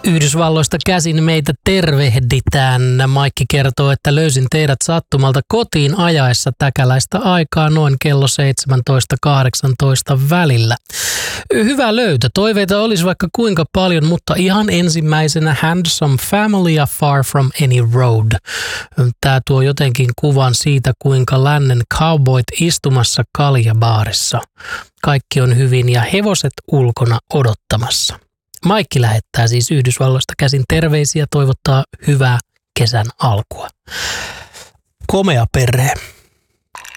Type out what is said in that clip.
Yhdysvalloista käsin meitä tervehditään. Maikki kertoo, että löysin teidät sattumalta kotiin ajaessa täkäläistä aikaa noin kello 17-18 välillä. Hyvä löytö. Toiveita olisi vaikka kuinka paljon, mutta ihan ensimmäisenä Handsome Family ja Far From Any Road. Tää tuo jotenkin kuvan siitä, kuinka lännen cowboyt istumassa kaljabaarissa. Kaikki on hyvin ja hevoset ulkona odottamassa. Maikki lähettää siis Yhdysvalloista käsin terveisiä ja toivottaa hyvää kesän alkua. Komea perhe.